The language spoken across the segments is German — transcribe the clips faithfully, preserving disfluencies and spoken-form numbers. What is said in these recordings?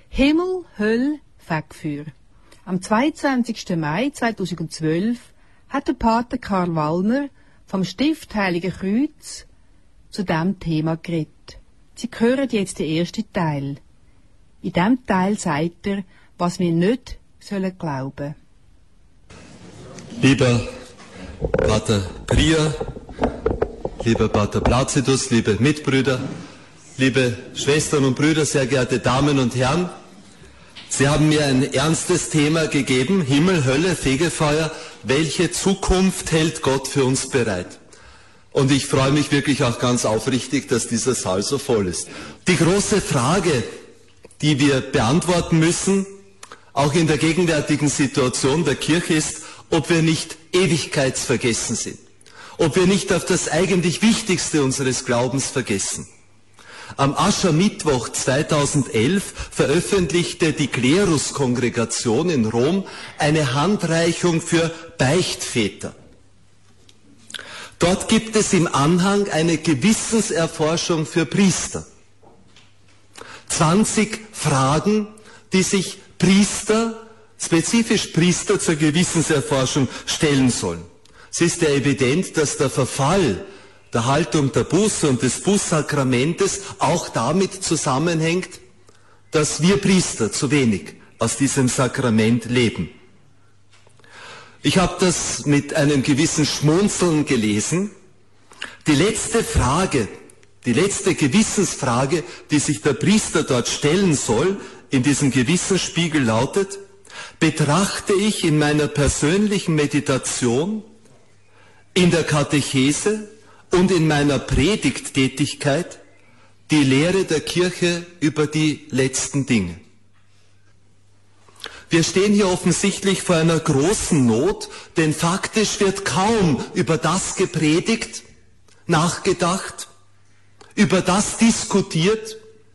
Himmel, Hölle, Fegfeuer. Am zweiundzwanzigsten Mai zweitausendzwölf hat der Pater Karl Wallner vom Stift Heilige Kreuz zu diesem Thema geredet. Sie hören jetzt den ersten Teil. In diesem Teil sagt er, was wir nicht sollen glauben. Lieber Pater Prior, lieber Pater Placidus, liebe Mitbrüder, liebe Schwestern und Brüder, sehr geehrte Damen und Herren, Sie haben mir ein ernstes Thema gegeben, Himmel, Hölle, Fegefeuer, welche Zukunft hält Gott für uns bereit? Und ich freue mich wirklich auch ganz aufrichtig, dass dieser Saal so voll ist. Die große Frage, die wir beantworten müssen, auch in der gegenwärtigen Situation der Kirche, ist, ob wir nicht ewigkeitsvergessen sind, ob wir nicht auf das eigentlich Wichtigste unseres Glaubens vergessen. Am Aschermittwoch zweitausendelf veröffentlichte die Kleruskongregation in Rom eine Handreichung für Beichtväter. Dort gibt es im Anhang eine Gewissenserforschung für Priester. zwanzig Fragen, die sich Priester, spezifisch Priester zur Gewissenserforschung stellen sollen. Es ist ja evident, dass der Verfall der Haltung der Buße und des Bußsakramentes auch damit zusammenhängt, dass wir Priester zu wenig aus diesem Sakrament leben. Ich habe das mit einem gewissen Schmunzeln gelesen. Die letzte Frage, die letzte Gewissensfrage, die sich der Priester dort stellen soll, in diesem Gewissensspiegel lautet: Betrachte ich in meiner persönlichen Meditation, in der Katechese und in meiner Predigttätigkeit die Lehre der Kirche über die letzten Dinge? Wir stehen hier offensichtlich vor einer großen Not, denn faktisch wird kaum über das gepredigt, nachgedacht, über das diskutiert,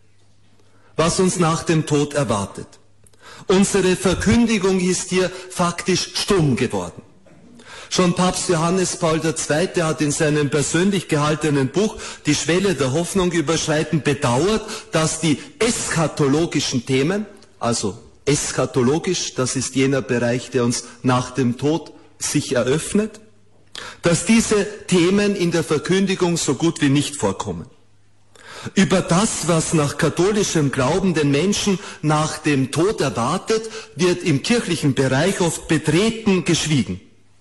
was uns nach dem Tod erwartet. Unsere Verkündigung ist hier faktisch stumm geworden. Schon Papst Johannes Paul der Zweite hat in seinem persönlich gehaltenen Buch Die Schwelle der Hoffnung überschreiten bedauert, dass die eschatologischen Themen, also eschatologisch, das ist jener Bereich, der uns nach dem Tod sich eröffnet, dass diese Themen in der Verkündigung so gut wie nicht vorkommen. Über das, was nach katholischem Glauben den Menschen nach dem Tod erwartet, wird im kirchlichen Bereich oft betreten geschwiegen.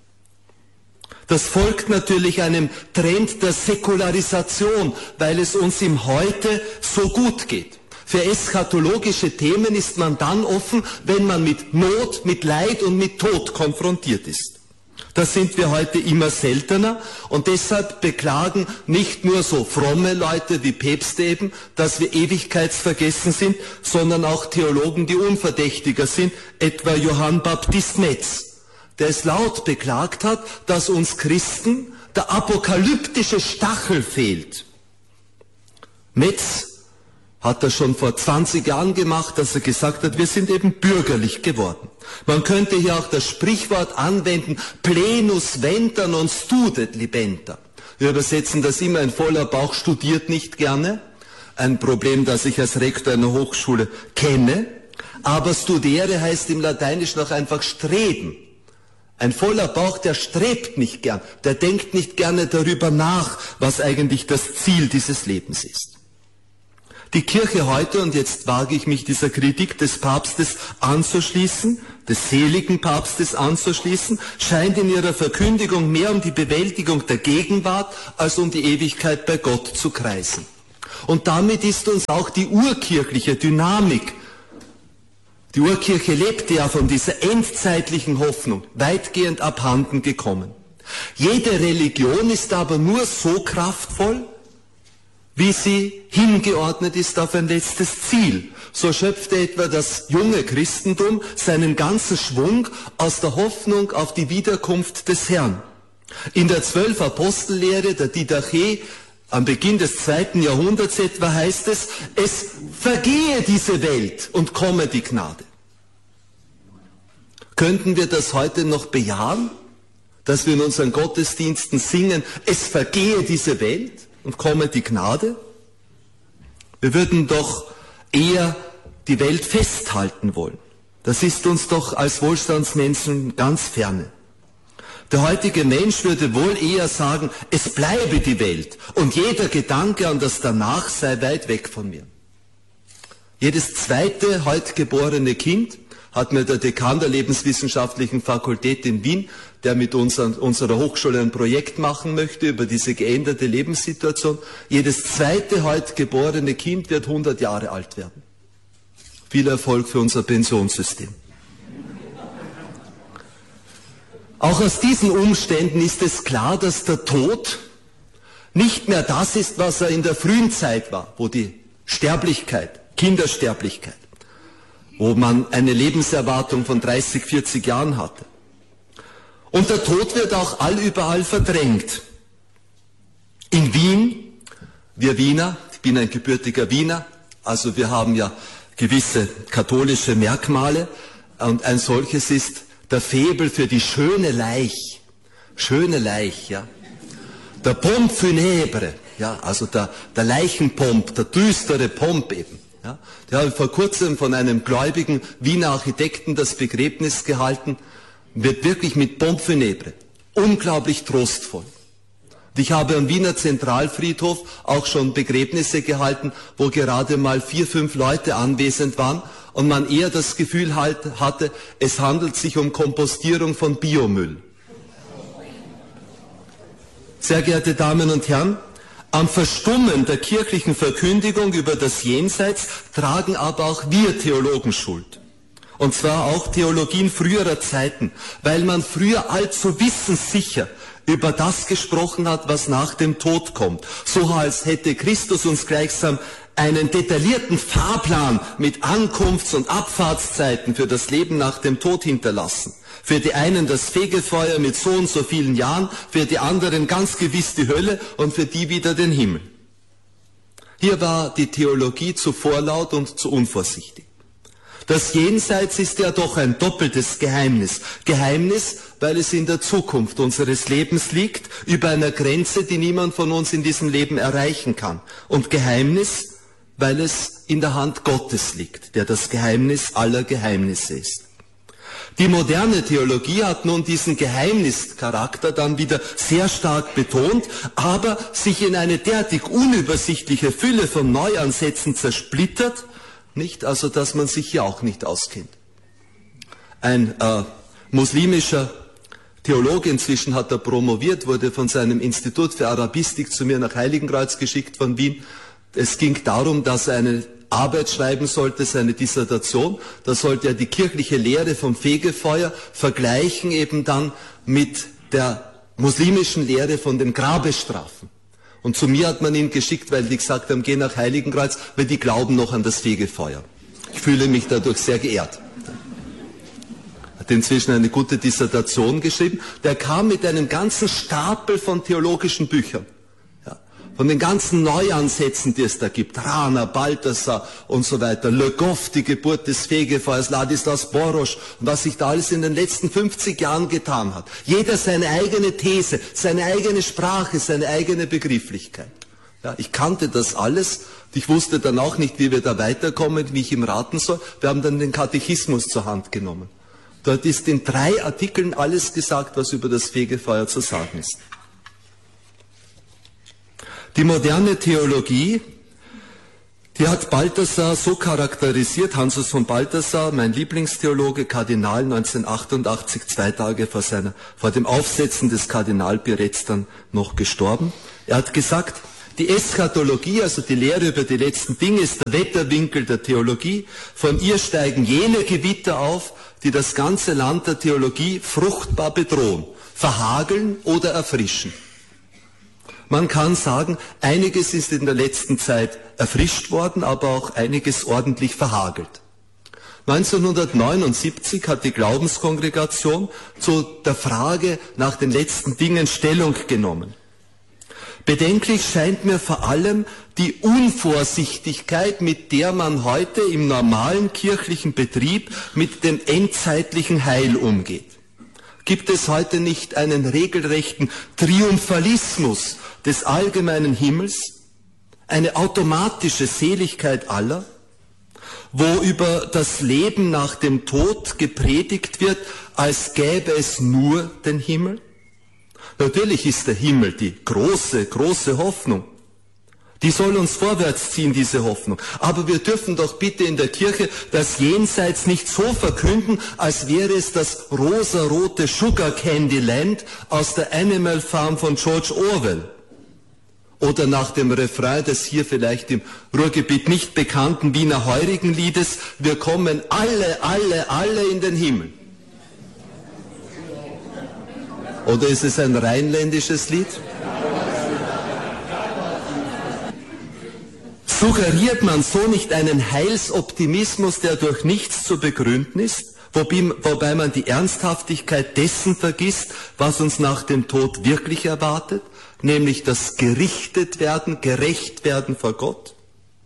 Das folgt natürlich einem Trend der Säkularisation, weil es uns im Heute so gut geht. Für eschatologische Themen ist man dann offen, wenn man mit Not, mit Leid und mit Tod konfrontiert ist. Das sind wir heute immer seltener und deshalb beklagen nicht nur so fromme Leute wie Päpste eben, dass wir ewigkeitsvergessen sind, sondern auch Theologen, die unverdächtiger sind, etwa Johann Baptist Metz, der es laut beklagt hat, dass uns Christen der apokalyptische Stachel fehlt. Metz hat das schon vor zwanzig Jahren gemacht, dass er gesagt hat, wir sind eben bürgerlich geworden. Man könnte hier auch das Sprichwort anwenden, plenus venter non studet libenter. Wir übersetzen das immer, ein voller Bauch studiert nicht gerne. Ein Problem, das ich als Rektor einer Hochschule kenne. Aber studere heißt im Lateinischen auch einfach streben. Ein voller Bauch, der strebt nicht gern, der denkt nicht gerne darüber nach, was eigentlich das Ziel dieses Lebens ist. Die Kirche heute, und jetzt wage ich mich dieser Kritik des Papstes anzuschließen, des seligen Papstes anzuschließen, scheint in ihrer Verkündigung mehr um die Bewältigung der Gegenwart als um die Ewigkeit bei Gott zu kreisen. Und damit ist uns auch die urkirchliche Dynamik, die Urkirche lebte ja von dieser endzeitlichen Hoffnung, weitgehend abhanden gekommen. Jede Religion ist aber nur so kraftvoll, wie sie hingeordnet ist auf ein letztes Ziel. So schöpfte etwa das junge Christentum seinen ganzen Schwung aus der Hoffnung auf die Wiederkunft des Herrn. In der Zwölf-Apostellehre, der Didache, am Beginn des zweiten Jahrhunderts etwa heißt es, es vergehe diese Welt und komme die Gnade. Könnten wir das heute noch bejahen, dass wir in unseren Gottesdiensten singen, es vergehe diese Welt und komme die Gnade? Wir würden doch eher die Welt festhalten wollen. Das ist uns doch als Wohlstandsmenschen ganz ferne. Der heutige Mensch würde wohl eher sagen, es bleibe die Welt und jeder Gedanke an das Danach sei weit weg von mir. Jedes zweite heute geborene Kind, hat mir der Dekan der Lebenswissenschaftlichen Fakultät in Wien, der mit uns an unserer Hochschule ein Projekt machen möchte über diese geänderte Lebenssituation, jedes zweite heute geborene Kind wird hundert Jahre alt werden. Viel Erfolg für unser Pensionssystem. Auch aus diesen Umständen ist es klar, dass der Tod nicht mehr das ist, was er in der frühen Zeit war, wo die Sterblichkeit, Kindersterblichkeit, wo man eine Lebenserwartung von dreißig, vierzig Jahren hatte. Und der Tod wird auch allüberall verdrängt. In Wien, wir Wiener, ich bin ein gebürtiger Wiener, also wir haben ja gewisse katholische Merkmale und ein solches ist der Faible für die schöne Leich, schöne Leich, ja. Der Pompe funèbre, ja, also der, der Leichenpomp, der düstere Pomp eben. Ja, der hat vor kurzem von einem gläubigen Wiener Architekten das Begräbnis gehalten, wird wirklich mit Pompe funèbre, unglaublich trostvoll. Und ich habe am Wiener Zentralfriedhof auch schon Begräbnisse gehalten, wo gerade mal vier, fünf Leute anwesend waren und man eher das Gefühl halt hatte, es handelt sich um Kompostierung von Biomüll. Sehr geehrte Damen und Herren, am Verstummen der kirchlichen Verkündigung über das Jenseits tragen aber auch wir Theologen Schuld. Und zwar auch Theologien früherer Zeiten, weil man früher allzu wissenssicher über das gesprochen hat, was nach dem Tod kommt. So als hätte Christus uns gleichsam einen detaillierten Fahrplan mit Ankunfts- und Abfahrtszeiten für das Leben nach dem Tod hinterlassen. Für die einen das Fegefeuer mit so und so vielen Jahren, für die anderen ganz gewiss die Hölle und für die wieder den Himmel. Hier war die Theologie zu vorlaut und zu unvorsichtig. Das Jenseits ist ja doch ein doppeltes Geheimnis. Geheimnis, weil es in der Zukunft unseres Lebens liegt, über einer Grenze, die niemand von uns in diesem Leben erreichen kann. Und Geheimnis, weil es in der Hand Gottes liegt, der das Geheimnis aller Geheimnisse ist. Die moderne Theologie hat nun diesen Geheimnischarakter dann wieder sehr stark betont, aber sich in eine derartig unübersichtliche Fülle von Neuansätzen zersplittert, nicht, also dass man sich hier auch nicht auskennt. Ein äh, muslimischer Theologe, inzwischen hat er promoviert, wurde von seinem Institut für Arabistik zu mir nach Heiligenkreuz geschickt von Wien. Es ging darum, dass er eine Arbeit schreiben sollte, seine Dissertation. Da sollte er die kirchliche Lehre vom Fegefeuer vergleichen eben dann mit der muslimischen Lehre von den Grabesstrafen. Und zu mir hat man ihn geschickt, weil die gesagt haben, geh nach Heiligenkreuz, weil die glauben noch an das Fegefeuer. Ich fühle mich dadurch sehr geehrt. Hat inzwischen eine gute Dissertation geschrieben. Der kam mit einem ganzen Stapel von theologischen Büchern. Ja, von den ganzen Neuansätzen, die es da gibt. Rana, Balthasar und so weiter. Le Goff, die Geburt des Fegefeuers, Ladislas Boros und was sich da alles in den letzten fünfzig Jahren getan hat. Jeder seine eigene These, seine eigene Sprache, seine eigene Begrifflichkeit. Ja, ich kannte das alles. Ich wusste dann auch nicht, wie wir da weiterkommen, wie ich ihm raten soll. Wir haben dann den Katechismus zur Hand genommen. Dort ist in drei Artikeln alles gesagt, was über das Fegefeuer zu sagen ist. Die moderne Theologie, die hat Balthasar so charakterisiert, Hansus von Balthasar, mein Lieblingstheologe, Kardinal, neunzehnhundertachtundachtzig, zwei Tage vor, seiner, vor dem Aufsetzen des Kardinalbirets dann noch gestorben. Er hat gesagt, die Eschatologie, also die Lehre über die letzten Dinge, ist der Wetterwinkel der Theologie. Von ihr steigen jene Gewitter auf, die das ganze Land der Theologie fruchtbar bedrohen, verhageln oder erfrischen. Man kann sagen, einiges ist in der letzten Zeit erfrischt worden, aber auch einiges ordentlich verhagelt. neunzehnhundertneunundsiebzig hat die Glaubenskongregation zu der Frage nach den letzten Dingen Stellung genommen. Bedenklich scheint mir vor allem die Unvorsichtigkeit, mit der man heute im normalen kirchlichen Betrieb mit dem endzeitlichen Heil umgeht. Gibt es heute nicht einen regelrechten Triumphalismus des allgemeinen Himmels, eine automatische Seligkeit aller? wo über das Leben nach dem Tod gepredigt wird, als gäbe es nur den Himmel? Natürlich ist der Himmel die große, große Hoffnung. Die soll uns vorwärts ziehen, diese Hoffnung. Aber wir dürfen doch bitte in der Kirche das Jenseits nicht so verkünden, als wäre es das rosarote Sugar Candy Land aus der Animal Farm von George Orwell. Oder nach dem Refrain des hier vielleicht im Ruhrgebiet nicht bekannten Wiener Heurigenliedes, wir kommen alle, alle, alle in den Himmel. Oder ist es ein rheinländisches Lied? Suggeriert man so nicht einen Heilsoptimismus, der durch nichts zu begründen ist, wobei, wobei man die Ernsthaftigkeit dessen vergisst, was uns nach dem Tod wirklich erwartet, nämlich das gerichtet werden, gerecht werden vor Gott?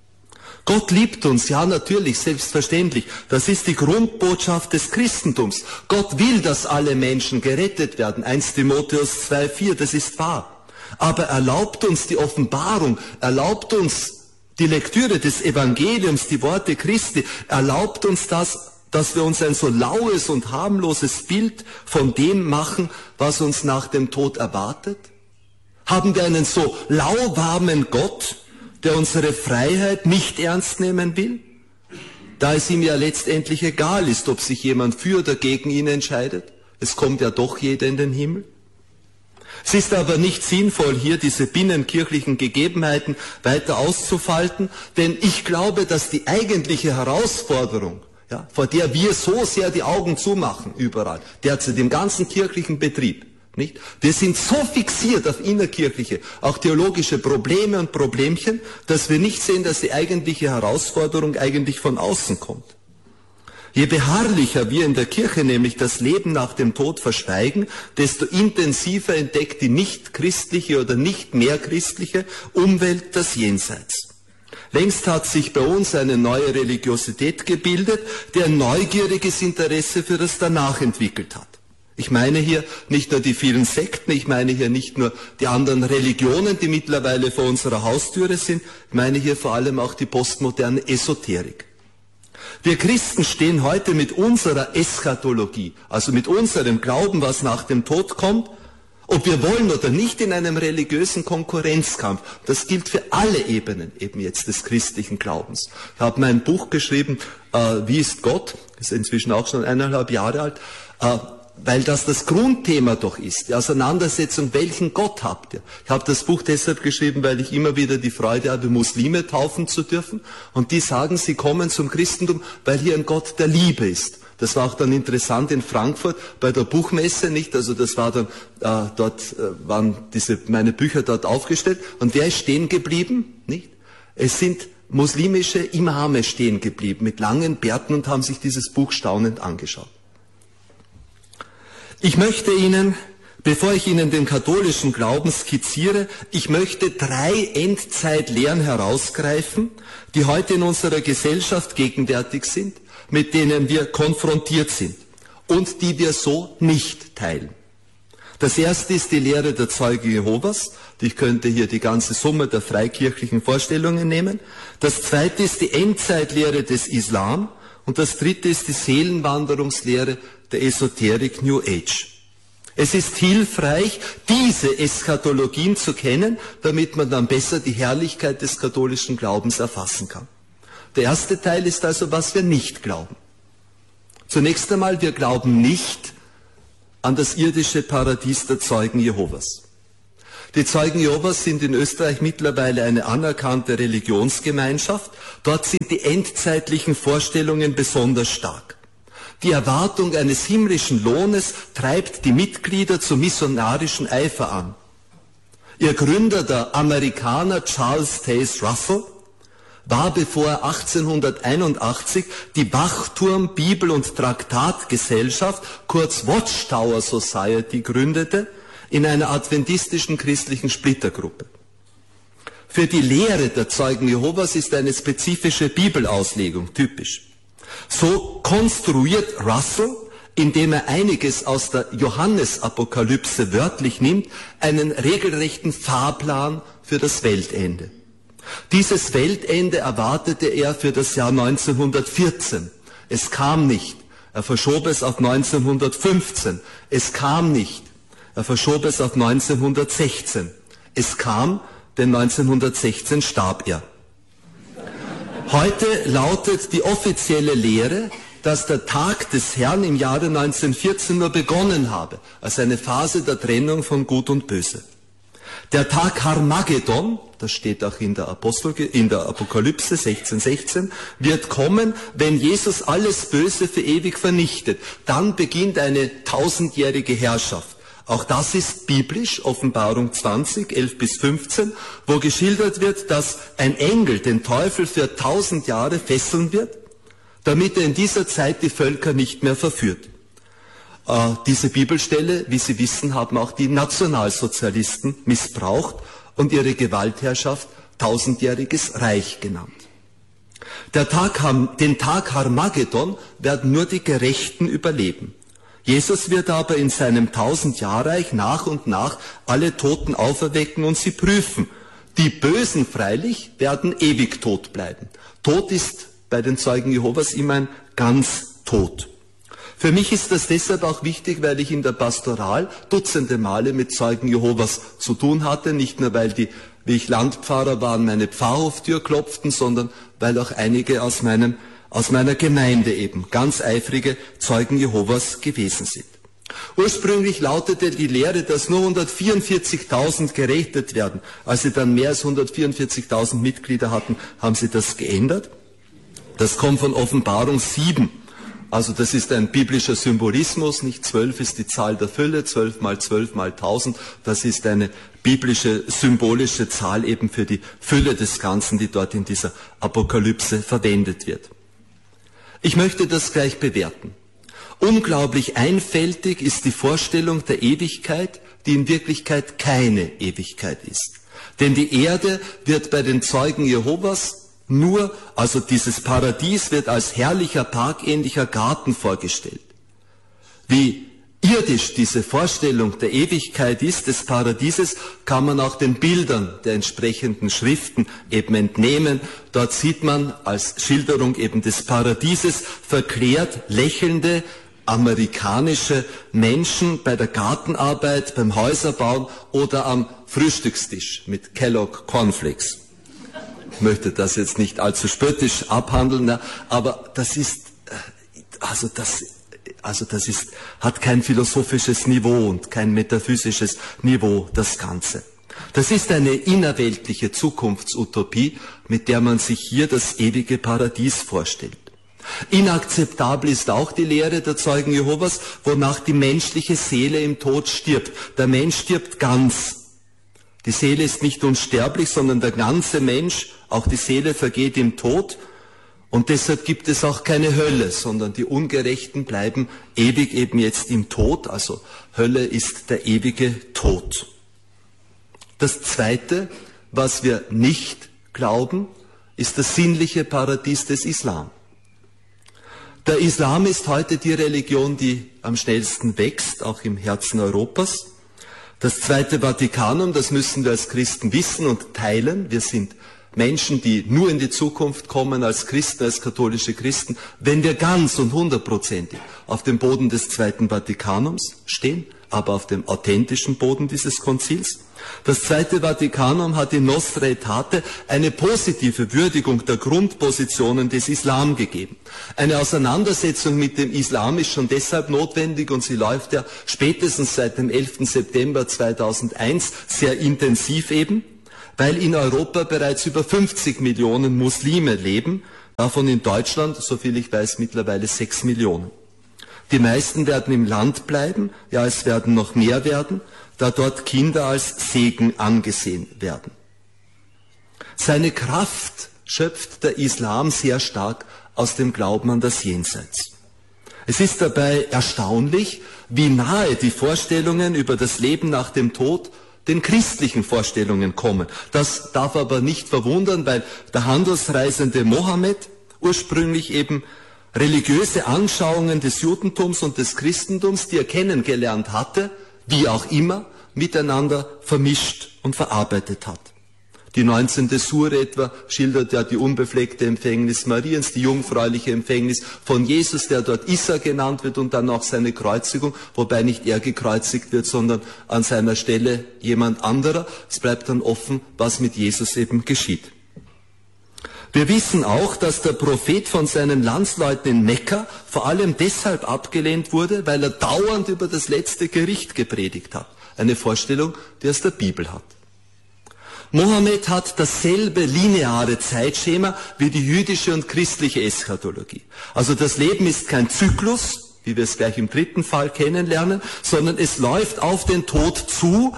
Gott liebt uns, ja natürlich, selbstverständlich. Das ist die Grundbotschaft des Christentums. Gott will, dass alle Menschen gerettet werden. erster Timotheus zwei vier, das ist wahr. Aber erlaubt uns die Offenbarung, erlaubt uns die Lektüre des Evangeliums, die Worte Christi, erlaubt uns das, dass wir uns ein so laues und harmloses Bild von dem machen, was uns nach dem Tod erwartet? Haben wir einen so lauwarmen Gott, der unsere Freiheit nicht ernst nehmen will? Da es ihm ja letztendlich egal ist, ob sich jemand für oder gegen ihn entscheidet. Es kommt ja doch jeder in den Himmel. Es ist aber nicht sinnvoll, hier diese binnenkirchlichen Gegebenheiten weiter auszufalten, denn ich glaube, dass die eigentliche Herausforderung, ja, vor der wir so sehr die Augen zumachen, überall, derzeit im ganzen kirchlichen Betrieb, nicht? Wir sind so fixiert auf innerkirchliche, auch theologische Probleme und Problemchen, dass wir nicht sehen, dass die eigentliche Herausforderung eigentlich von außen kommt. Je beharrlicher wir in der Kirche nämlich das Leben nach dem Tod verschweigen, desto intensiver entdeckt die nicht christliche oder nicht mehr christliche Umwelt das Jenseits. Längst hat sich bei uns eine neue Religiosität gebildet, die ein neugieriges Interesse für das Danach entwickelt hat. Ich meine hier nicht nur die vielen Sekten, ich meine hier nicht nur die anderen Religionen, die mittlerweile vor unserer Haustüre sind, ich meine hier vor allem auch die postmoderne Esoterik. Wir Christen stehen heute mit unserer Eschatologie, also mit unserem Glauben, was nach dem Tod kommt, ob wir wollen oder nicht, in einem religiösen Konkurrenzkampf. Das gilt für alle Ebenen eben jetzt des christlichen Glaubens. Ich habe mein Buch geschrieben, äh, Wie ist Gott? Ist inzwischen auch schon eineinhalb Jahre alt. Äh, weil das das Grundthema doch ist, die Auseinandersetzung, welchen Gott habt ihr? Ich habe das Buch deshalb geschrieben, weil ich immer wieder die Freude habe, Muslime taufen zu dürfen. Und die sagen, sie kommen zum Christentum, weil hier ein Gott der Liebe ist. Das war auch dann interessant in Frankfurt bei der Buchmesse, nicht? Also das war dann, äh, dort äh, waren diese, meine Bücher dort aufgestellt. Und wer ist stehen geblieben? Nicht? Es sind muslimische Imame stehen geblieben mit langen Bärten und haben sich dieses Buch staunend angeschaut. Ich möchte Ihnen, bevor ich Ihnen den katholischen Glauben skizziere, ich möchte drei Endzeitlehren herausgreifen, die heute in unserer Gesellschaft gegenwärtig sind, mit denen wir konfrontiert sind und die wir so nicht teilen. Das erste ist die Lehre der Zeugen Jehovas. Ich könnte hier die ganze Summe der freikirchlichen Vorstellungen nehmen. Das zweite ist die Endzeitlehre des Islam. Und das dritte ist die Seelenwanderungslehre der Esoterik New Age. Es ist hilfreich, diese Eschatologien zu kennen, damit man dann besser die Herrlichkeit des katholischen Glaubens erfassen kann. Der erste Teil ist also, was wir nicht glauben. Zunächst einmal, wir glauben nicht an das irdische Paradies der Zeugen Jehovas. Die Zeugen Jehovas sind in Österreich mittlerweile eine anerkannte Religionsgemeinschaft. Dort sind die endzeitlichen Vorstellungen besonders stark. Die Erwartung eines himmlischen Lohnes treibt die Mitglieder zu missionarischen Eifer an. Ihr Gründer, der Amerikaner Charles Taze Russell, war, bevor er achtzehnhunderteinundachtzig die Wachturm Bibel- und Traktatgesellschaft, kurz Watchtower Society, gründete, in einer adventistischen christlichen Splittergruppe. Für die Lehre der Zeugen Jehovas ist eine spezifische Bibelauslegung typisch. So konstruiert Russell, indem er einiges aus der Johannesapokalypse wörtlich nimmt, einen regelrechten Fahrplan für das Weltende. Dieses Weltende erwartete er für das Jahr neunzehnhundertvierzehn. Es kam nicht. Er verschob es auf neunzehnhundertfünfzehn. Es kam nicht. Er verschob es auf neunzehnhundertsechzehn. Es kam, denn neunzehnhundertsechzehn starb er. Heute lautet die offizielle Lehre, dass der Tag des Herrn im Jahre neunzehnhundertvierzehn nur begonnen habe, als eine Phase der Trennung von Gut und Böse. Der Tag Harmagedon, das steht auch in der, Apostel, in der Apokalypse sechzehn sechzehn, wird kommen, wenn Jesus alles Böse für ewig vernichtet. Dann beginnt eine tausendjährige Herrschaft. Auch das ist biblisch, Offenbarung zwanzig, elf bis fünfzehn, wo geschildert wird, dass ein Engel den Teufel für tausend Jahre fesseln wird, damit er in dieser Zeit die Völker nicht mehr verführt. Äh, diese Bibelstelle, wie Sie wissen, haben auch die Nationalsozialisten missbraucht und ihre Gewaltherrschaft tausendjähriges Reich genannt. Der Tag, den Tag Harmagedon werden nur die Gerechten überleben. Jesus wird aber in seinem Tausendjahrreich nach und nach alle Toten auferwecken und sie prüfen. Die Bösen freilich werden ewig tot bleiben. Tod ist bei den Zeugen Jehovas immer ein ganz Tod. Für mich ist das deshalb auch wichtig, weil ich in der Pastoral dutzende Male mit Zeugen Jehovas zu tun hatte, nicht nur weil die, wie ich Landpfarrer war, an meine Pfarrhoftür klopften, sondern weil auch einige aus meinem aus meiner Gemeinde eben ganz eifrige Zeugen Jehovas gewesen sind. Ursprünglich lautete die Lehre, dass nur hundertvierundvierzigtausend gerettet werden. Als sie dann mehr als hundertvierundvierzigtausend Mitglieder hatten, haben sie das geändert. Das kommt von Offenbarung sieben. Also das ist ein biblischer Symbolismus, nicht zwölf ist die Zahl der Fülle, zwölf mal zwölf mal tausend, das ist eine biblische, symbolische Zahl eben für die Fülle des Ganzen, die dort in dieser Apokalypse verwendet wird. Ich möchte das gleich bewerten. Unglaublich einfältig ist die Vorstellung der Ewigkeit, die in Wirklichkeit keine Ewigkeit ist. Denn die Erde wird bei den Zeugen Jehovas nur, also dieses Paradies wird als herrlicher, parkähnlicher Garten vorgestellt. Wie irdisch diese Vorstellung der Ewigkeit ist, des Paradieses, kann man auch den Bildern der entsprechenden Schriften eben entnehmen. Dort sieht man als Schilderung eben des Paradieses verklärt lächelnde amerikanische Menschen bei der Gartenarbeit, beim Häuserbauen oder am Frühstückstisch mit Kellogg Cornflakes. Ich möchte das jetzt nicht allzu spöttisch abhandeln, aber das ist, also das Also das ist, hat kein philosophisches Niveau und kein metaphysisches Niveau, das Ganze. Das ist eine innerweltliche Zukunftsutopie, mit der man sich hier das ewige Paradies vorstellt. Inakzeptabel ist auch die Lehre der Zeugen Jehovas, wonach die menschliche Seele im Tod stirbt. Der Mensch stirbt ganz. Die Seele ist nicht unsterblich, sondern der ganze Mensch, auch die Seele vergeht im Tod. Und deshalb gibt es auch keine Hölle, sondern die Ungerechten bleiben ewig eben jetzt im Tod. Also Hölle ist der ewige Tod. Das Zweite, was wir nicht glauben, ist das sinnliche Paradies des Islam. Der Islam ist heute die Religion, die am schnellsten wächst, auch im Herzen Europas. Das Zweite Vatikanum, das müssen wir als Christen wissen und teilen. Wir sind Menschen, die nur in die Zukunft kommen als Christen, als katholische Christen, wenn wir ganz und hundertprozentig auf dem Boden des Zweiten Vatikanums stehen, aber auf dem authentischen Boden dieses Konzils. Das Zweite Vatikanum hat in Nostra Aetate eine positive Würdigung der Grundpositionen des Islam gegeben. Eine Auseinandersetzung mit dem Islam ist schon deshalb notwendig und sie läuft ja spätestens seit dem elften September zweitausendeins sehr intensiv eben, weil in Europa bereits über fünfzig Millionen Muslime leben, davon in Deutschland, soviel ich weiß, mittlerweile sechs Millionen. Die meisten werden im Land bleiben, ja es werden noch mehr werden, da dort Kinder als Segen angesehen werden. Seine Kraft schöpft der Islam sehr stark aus dem Glauben an das Jenseits. Es ist dabei erstaunlich, wie nahe die Vorstellungen über das Leben nach dem Tod den christlichen Vorstellungen kommen. Das darf aber nicht verwundern, weil der handelsreisende Mohammed ursprünglich eben religiöse Anschauungen des Judentums und des Christentums, die er kennengelernt hatte, wie auch immer, miteinander vermischt und verarbeitet hat. Die neunzehnte Sure etwa schildert ja die unbefleckte Empfängnis Mariens, die jungfräuliche Empfängnis von Jesus, der dort Issa genannt wird, und dann auch seine Kreuzigung, wobei nicht er gekreuzigt wird, sondern an seiner Stelle jemand anderer. Es bleibt dann offen, was mit Jesus eben geschieht. Wir wissen auch, dass der Prophet von seinen Landsleuten in Mekka vor allem deshalb abgelehnt wurde, weil er dauernd über das letzte Gericht gepredigt hat. Eine Vorstellung, die er aus der Bibel hat. Mohammed hat dasselbe lineare Zeitschema wie die jüdische und christliche Eschatologie. Also das Leben ist kein Zyklus, wie wir es gleich im dritten Fall kennenlernen, sondern es läuft auf den Tod zu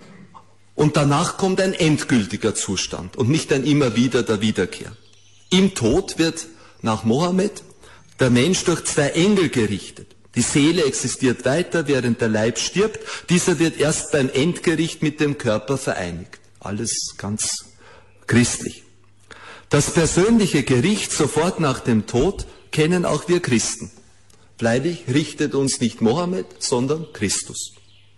und danach kommt ein endgültiger Zustand und nicht ein immer wieder der Wiederkehr. Im Tod wird nach Mohammed der Mensch durch zwei Engel gerichtet. Die Seele existiert weiter, während der Leib stirbt. Dieser wird erst beim Endgericht mit dem Körper vereinigt. Alles ganz christlich. Das persönliche Gericht sofort nach dem Tod kennen auch wir Christen. Freilich richtet uns nicht Mohammed, sondern Christus.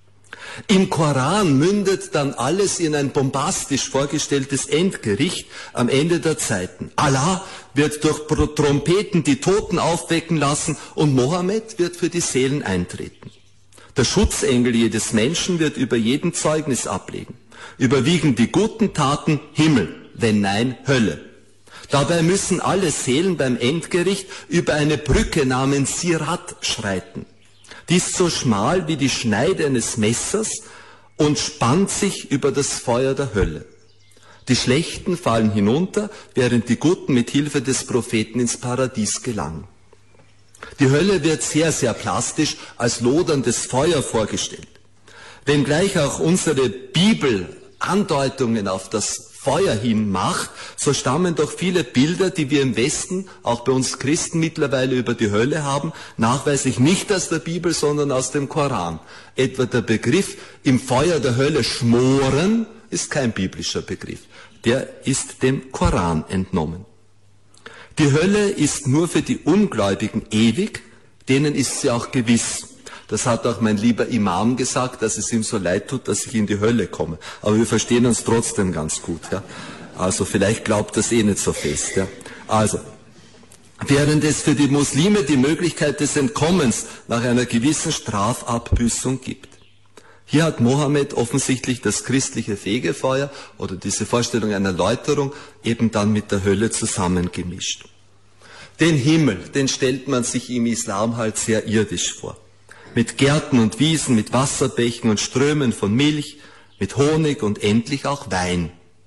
Im Koran mündet dann alles in ein bombastisch vorgestelltes Endgericht am Ende der Zeiten. Allah wird durch Trompeten die Toten aufwecken lassen und Mohammed wird für die Seelen eintreten. Der Schutzengel jedes Menschen wird über jeden Zeugnis ablegen. Überwiegen die guten Taten Himmel, wenn nein Hölle. Dabei müssen alle Seelen beim Endgericht über eine Brücke namens Sirat schreiten. Die ist so schmal wie die Schneide eines Messers und spannt sich über das Feuer der Hölle. Die Schlechten fallen hinunter, während die Guten mit Hilfe des Propheten ins Paradies gelangen. Die Hölle wird sehr, sehr plastisch als loderndes Feuer vorgestellt. Wenngleich auch unsere Bibel Andeutungen auf das Feuer hin macht, so stammen doch viele Bilder, die wir im Westen, auch bei uns Christen mittlerweile über die Hölle haben, nachweislich nicht aus der Bibel, sondern aus dem Koran. Etwa der Begriff im Feuer der Hölle schmoren ist kein biblischer Begriff. Der ist dem Koran entnommen. Die Hölle ist nur für die Ungläubigen ewig, denen ist sie auch gewiss. Das hat auch mein lieber Imam gesagt, dass es ihm so leid tut, dass ich in die Hölle komme. Aber wir verstehen uns trotzdem ganz gut. Ja. Also vielleicht glaubt das eh nicht so fest. Ja. Also, während es für die Muslime die Möglichkeit des Entkommens nach einer gewissen Strafabbüßung gibt. Hier hat Mohammed offensichtlich das christliche Fegefeuer oder diese Vorstellung einer Läuterung eben dann mit der Hölle zusammengemischt. Den Himmel, den stellt man sich im Islam halt sehr irdisch vor. Mit Gärten und Wiesen, mit Wasserbächen und Strömen von Milch, mit Honig und endlich auch Wein.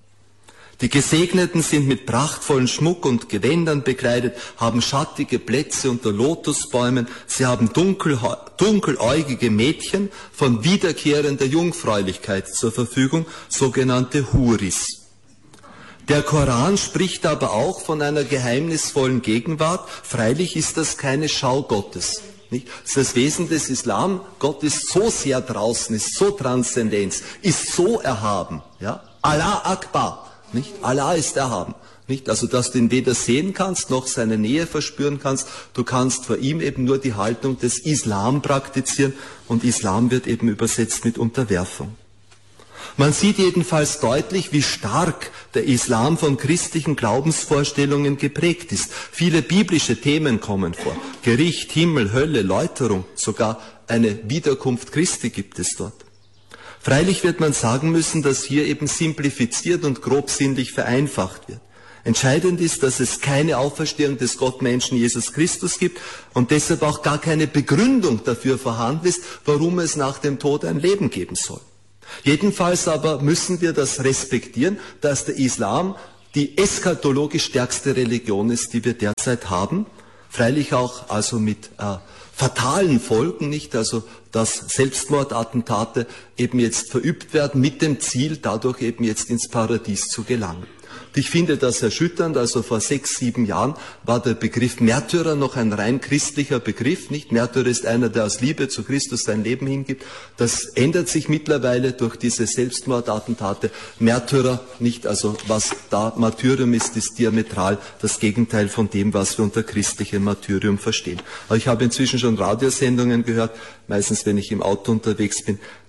Die Gesegneten sind mit prachtvollen Schmuck und Gewändern bekleidet, haben schattige Plätze unter Lotusbäumen, sie haben dunkel, dunkeläugige Mädchen von wiederkehrender Jungfräulichkeit zur Verfügung, sogenannte Huris. Der Koran spricht aber auch von einer geheimnisvollen Gegenwart, freilich ist das keine Schau Gottes. Nicht? Das ist das Wesen des Islam. Gott ist so sehr draußen, ist so transzendent, ist so erhaben. Ja? Allah Akbar. Nicht? Allah ist erhaben. Nicht? Also, dass du ihn weder sehen kannst, noch seine Nähe verspüren kannst. Du kannst vor ihm eben nur die Haltung des Islam praktizieren. Und Islam wird eben übersetzt mit Unterwerfung. Man sieht jedenfalls deutlich, wie stark der Islam von christlichen Glaubensvorstellungen geprägt ist. Viele biblische Themen kommen vor. Gericht, Himmel, Hölle, Läuterung, sogar eine Wiederkunft Christi gibt es dort. Freilich wird man sagen müssen, dass hier eben simplifiziert und grobsinnlich vereinfacht wird. Entscheidend ist, dass es keine Auferstehung des Gottmenschen Jesus Christus gibt und deshalb auch gar keine Begründung dafür vorhanden ist, warum es nach dem Tod ein Leben geben soll. Jedenfalls aber müssen wir das respektieren, dass der Islam die eschatologisch stärkste Religion ist, die wir derzeit haben. Freilich auch also mit äh, fatalen Folgen, nicht? Also dass Selbstmordattentate eben jetzt verübt werden mit dem Ziel, dadurch eben jetzt ins Paradies zu gelangen. Und ich finde das erschütternd. Also vor sechs, sieben Jahren war der Begriff Märtyrer noch ein rein christlicher Begriff. Nicht? Märtyrer ist einer, der aus Liebe zu Christus sein Leben hingibt. Das ändert sich mittlerweile durch diese Selbstmordattentate. Märtyrer, nicht, also was da Martyrium ist, ist diametral das Gegenteil von dem, was wir unter christlichem Martyrium verstehen. Aber ich habe inzwischen schon Radiosendungen gehört, meistens wenn ich im Auto unterwegs bin,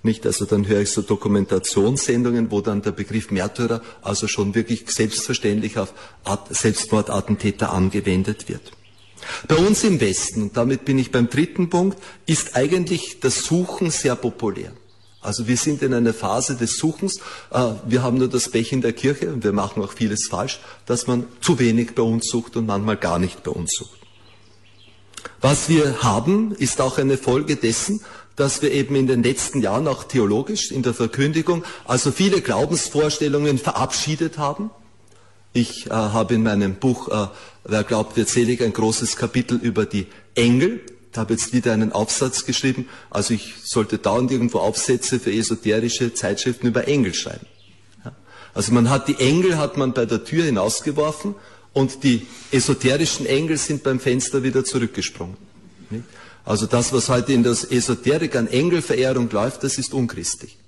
Nicht? Also dann höre ich so Dokumentationssendungen, wo dann der Begriff Märtyrer also schon wirklich selbstverständlich auf Selbstmordattentäter angewendet wird. Bei uns im Westen, und damit bin ich beim dritten Punkt, ist eigentlich das Suchen sehr populär. Also wir sind in einer Phase des Suchens. Wir haben nur das Pech in der Kirche, und wir machen auch vieles falsch, dass man zu wenig bei uns sucht und manchmal gar nicht bei uns sucht. Was wir haben, ist auch eine Folge dessen, dass wir eben in den letzten Jahren auch theologisch in der Verkündigung also viele Glaubensvorstellungen verabschiedet haben. Ich äh, habe in meinem Buch äh, Wer glaubt, wird selig, ein großes Kapitel über die Engel. Ich habe jetzt wieder einen Aufsatz geschrieben. Also ich sollte dauernd irgendwo Aufsätze für esoterische Zeitschriften über Engel schreiben. Ja. Also man hat die Engel hat man bei der Tür hinausgeworfen und die esoterischen Engel sind beim Fenster wieder zurückgesprungen. Nicht? Also das, was heute in der Esoterik an Engelverehrung läuft, das ist unchristlich.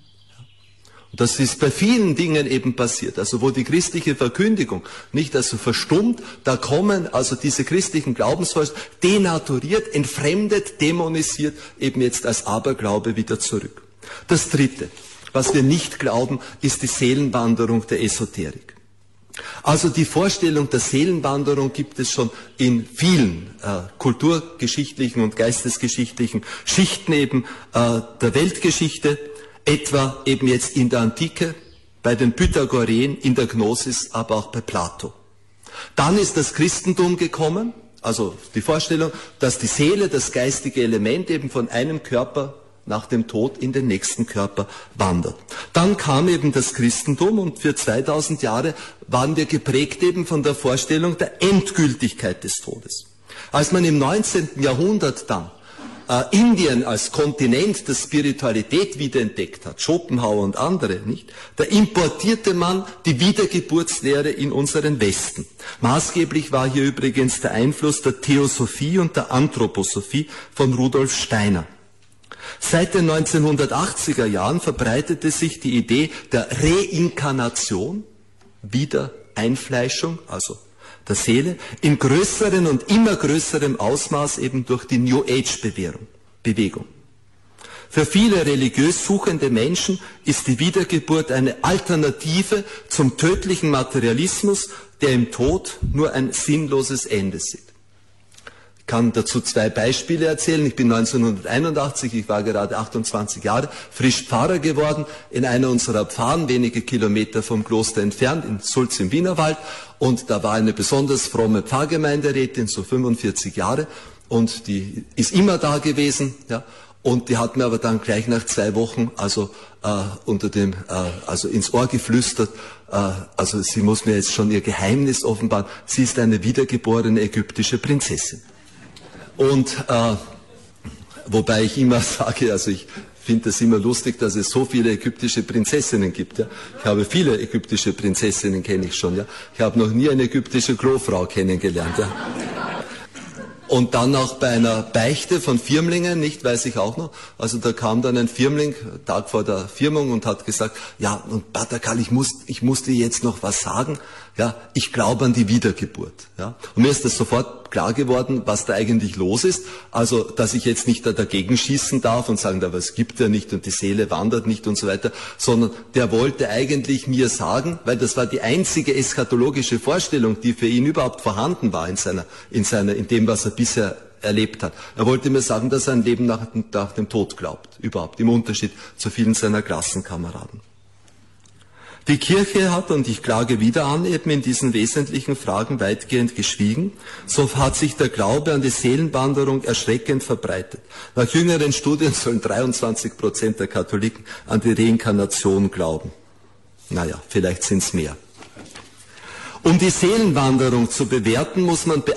Und das ist bei vielen Dingen eben passiert. Also wo die christliche Verkündigung nicht also verstummt, da kommen also diese christlichen Glaubensvorstellungen denaturiert, entfremdet, dämonisiert, eben jetzt als Aberglaube wieder zurück. Das Dritte, was wir nicht glauben, ist die Seelenwanderung der Esoterik. Also die Vorstellung der Seelenwanderung gibt es schon in vielen äh, kulturgeschichtlichen und geistesgeschichtlichen Schichten eben äh, der Weltgeschichte, etwa eben jetzt in der Antike, bei den Pythagoreern, in der Gnosis, aber auch bei Plato. Dann ist das Christentum gekommen, also die Vorstellung, dass die Seele, das geistige Element eben von einem Körper nach dem Tod in den nächsten Körper wandert. Dann kam eben das Christentum und für zweitausend Jahre waren wir geprägt eben von der Vorstellung der Endgültigkeit des Todes. Als man im neunzehnten Jahrhundert dann äh, Indien als Kontinent der Spiritualität wiederentdeckt hat, Schopenhauer und andere, nicht, da importierte man die Wiedergeburtslehre in unseren Westen. Maßgeblich war hier übrigens der Einfluss der Theosophie und der Anthroposophie von Rudolf Steiner. Seit den neunzehnhundertachtziger Jahren verbreitete sich die Idee der Reinkarnation, Wiedereinfleischung, also der Seele, in größerem und immer größerem Ausmaß eben durch die New Age-Bewegung. Für viele religiös suchende Menschen ist die Wiedergeburt eine Alternative zum tödlichen Materialismus, der im Tod nur ein sinnloses Ende sieht. Ich kann dazu zwei Beispiele erzählen. Ich bin neunzehnhunderteinundachtzig, ich war gerade achtundzwanzig Jahre, frisch Pfarrer geworden in einer unserer Pfarren, wenige Kilometer vom Kloster entfernt, in Sulz im Wienerwald. Und da war eine besonders fromme Pfarrgemeinderätin, so fünfundvierzig Jahre, und die ist immer da gewesen, ja. Und die hat mir aber dann gleich nach zwei Wochen also äh, unter dem äh, also ins Ohr geflüstert, äh, also sie muss mir jetzt schon ihr Geheimnis offenbaren. Sie ist eine wiedergeborene ägyptische Prinzessin. Und äh, wobei ich immer sage, also ich finde es immer lustig, dass es so viele ägyptische Prinzessinnen gibt. Ja. Ich habe viele ägyptische Prinzessinnen, kenne ich schon. Ja. Ich habe noch nie eine ägyptische Klofrau kennengelernt. Ja. Und dann auch bei einer Beichte von Firmlingen, nicht, weiß ich auch noch. Also da kam dann ein Firmling, Tag vor der Firmung, und hat gesagt, ja, und Pater Karl, ich muss, ich muss dir jetzt noch was sagen. Ja, ich glaube an die Wiedergeburt. Ja. Und mir ist das sofort klar geworden, was da eigentlich los ist. Also, dass ich jetzt nicht da dagegen schießen darf und sagen, da was gibt ja nicht und die Seele wandert nicht und so weiter, sondern der wollte eigentlich mir sagen, weil das war die einzige eschatologische Vorstellung, die für ihn überhaupt vorhanden war in seiner, in seiner, in dem, was er bisher erlebt hat. Er wollte mir sagen, dass er ein Leben nach, nach dem Tod glaubt, überhaupt, im Unterschied zu vielen seiner Klassenkameraden. Die Kirche hat, und ich klage wieder an, eben in diesen wesentlichen Fragen weitgehend geschwiegen. So hat sich der Glaube an die Seelenwanderung erschreckend verbreitet. Nach jüngeren Studien sollen dreiundzwanzig Prozent der Katholiken an die Reinkarnation glauben. Naja, vielleicht sind es mehr. Um die Seelenwanderung zu bewerten, muss man beachten,